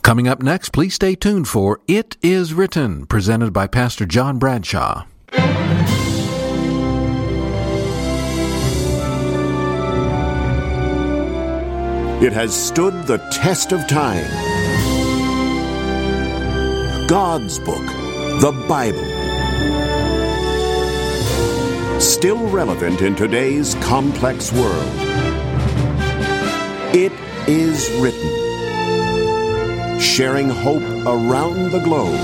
Coming up next, please stay tuned for It Is Written, presented by Pastor John Bradshaw. It has stood the test of time. God's book, the Bible. Still relevant in today's complex world. It is written. Sharing hope around the globe.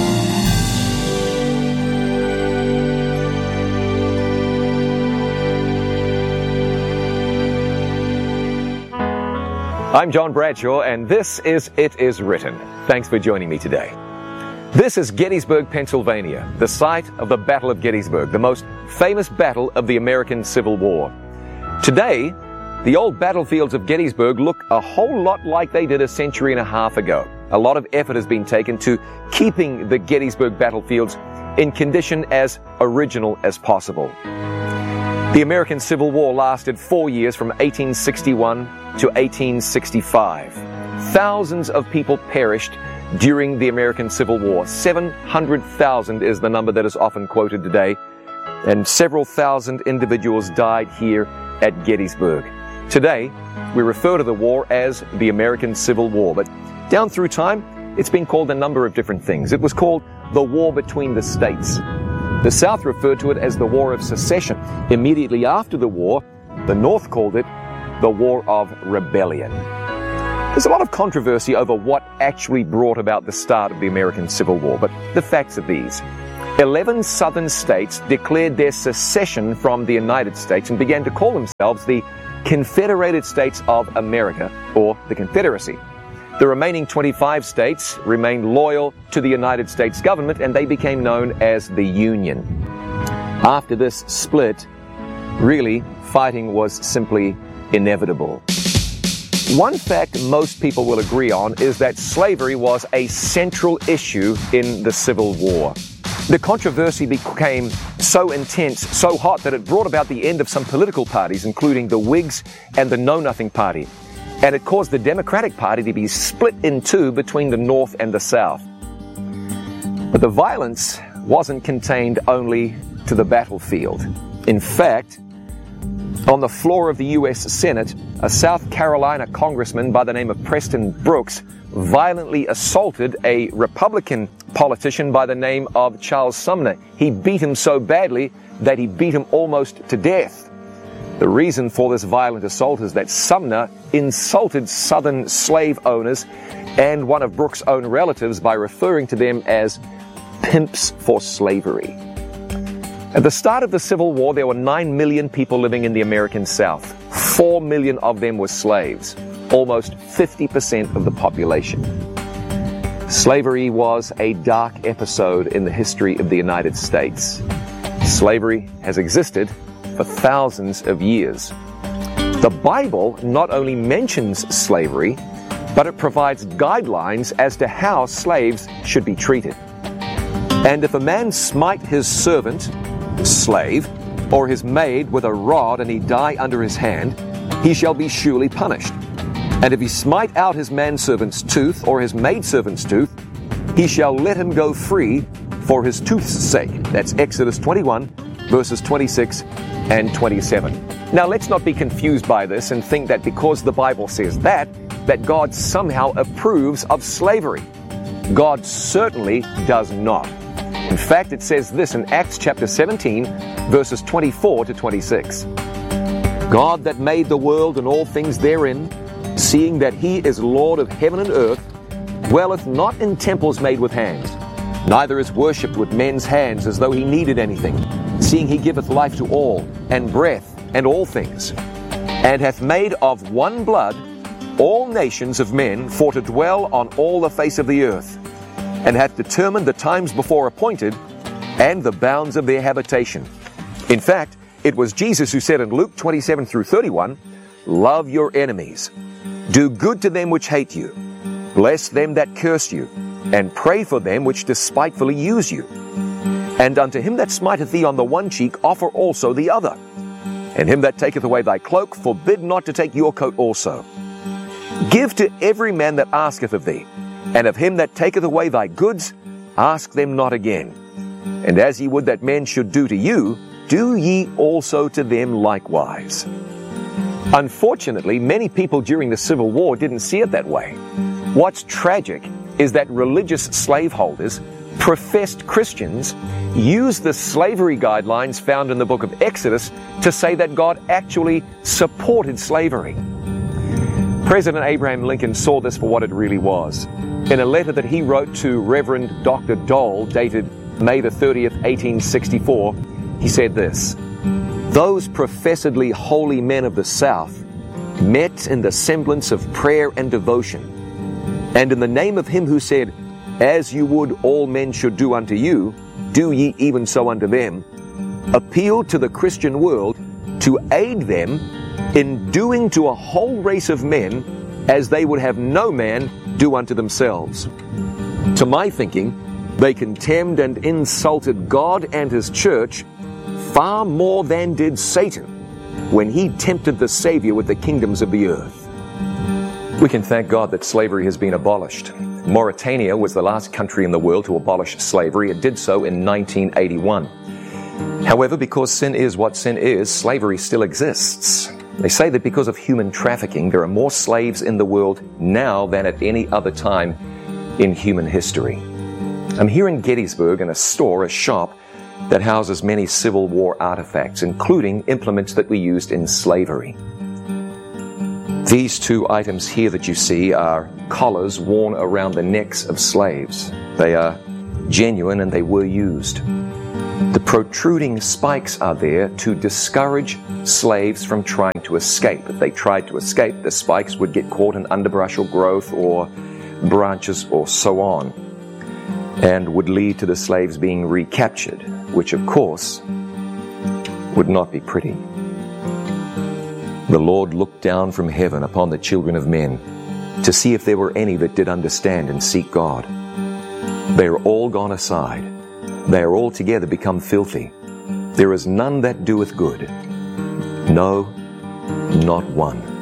I'm John Bradshaw, and this is It Is Written. Thanks for joining me today. This is Gettysburg, Pennsylvania, the site of the Battle of Gettysburg, the most famous battle of the American Civil War. Today, the old battlefields of Gettysburg look a whole lot like they did a century and a half ago. A lot of effort has been taken to keeping the Gettysburg battlefields in condition as original as possible. The American Civil War lasted 4 years, from 1861 to 1865. Thousands of people perished during the American Civil War. 700,000 is the number that is often quoted today, and several thousand individuals died here at Gettysburg. Today, we refer to the war as the American Civil War, but down through time, it's been called a number of different things. It was called the War Between the States. The South referred to it as the War of Secession. Immediately after the war, the North called it the War of Rebellion. There's a lot of controversy over what actually brought about the start of the American Civil War, but the facts are these. 11 southern states declared their secession from the United States and began to call themselves the Confederated States of America, or the Confederacy. The remaining 25 states remained loyal to the United States government, and they became known as the Union. After this split, really, fighting was simply inevitable. One fact most people will agree on is that slavery was a central issue in the Civil War. The controversy became so intense, so hot, that it brought about the end of some political parties, including the Whigs and the Know Nothing Party. And it caused the Democratic Party to be split in two between the North and the South. But the violence wasn't contained only to the battlefield. In fact, on the floor of the U.S. Senate, a South Carolina congressman by the name of Preston Brooks violently assaulted a Republican politician by the name of Charles Sumner. He beat him so badly that he beat him almost to death. The reason for this violent assault is that Sumner insulted Southern slave owners and one of Brooks' own relatives by referring to them as pimps for slavery. At the start of the Civil War, there were 9 million people living in the American South. 4 million of them were slaves, almost 50% of the population. Slavery was a dark episode in the history of the United States. Slavery has existed for thousands of years. The Bible not only mentions slavery, but it provides guidelines as to how slaves should be treated. And if a man smite his servant, slave, or his maid with a rod, and he die under his hand, he shall be surely punished. And if he smite out his manservant's tooth, or his maidservant's tooth, he shall let him go free for his tooth's sake. That's Exodus 21, verses 26 and 27. Now, let's not be confused by this and think that because the Bible says that God somehow approves of slavery. God certainly does not. In fact, it says this in Acts chapter 17, verses 24 to 26. God that made the world and all things therein, seeing that he is Lord of heaven and earth, dwelleth not in temples made with hands, neither is worshipped with men's hands as though he needed anything, seeing he giveth life to all, and breath, and all things, and hath made of one blood all nations of men for to dwell on all the face of the earth, and hath determined the times before appointed, and the bounds of their habitation. In fact, it was Jesus who said in Luke 27 through 31, Love your enemies, do good to them which hate you, bless them that curse you, and pray for them which despitefully use you. And unto him that smiteth thee on the one cheek offer also the other. And him that taketh away thy cloak forbid not to take your coat also. Give to every man that asketh of thee, And of him that taketh away thy goods, ask them not again. And as ye would that men should do to you, do ye also to them likewise. Unfortunately, many people during the Civil War didn't see it that way. What's tragic is that religious slaveholders, professed Christians, used the slavery guidelines found in the book of Exodus to say that God actually supported slavery. President Abraham Lincoln saw this for what it really was. In a letter that he wrote to Reverend Dr. Dole, dated May the 30th, 1864, he said this: "Those professedly holy men of the South met in the semblance of prayer and devotion, and in the name of him who said, 'As you would all men should do unto you, do ye even so unto them,' appealed to the Christian world to aid them in doing to a whole race of men as they would have no man do unto themselves. To my thinking, they contemned and insulted God and His church far more than did Satan when he tempted the Savior with the kingdoms of the earth." We can thank God that slavery has been abolished. Mauritania was the last country in the world to abolish slavery. It did so in 1981. However, because sin is what sin is, slavery still exists. They say that because of human trafficking, there are more slaves in the world now than at any other time in human history. I'm here in Gettysburg in a shop, that houses many Civil War artifacts, including implements that we used in slavery. These two items here that you see are collars worn around the necks of slaves. They are genuine and they were used. The protruding spikes are there to discourage slaves from trying to escape. If they tried to escape, the spikes would get caught in underbrush or growth or branches or so on, and would lead to the slaves being recaptured, which of course would not be pretty. The Lord looked down from heaven upon the children of men to see if there were any that did understand and seek God. They are all gone aside. They are altogether become filthy. There is none that doeth good. No, not one.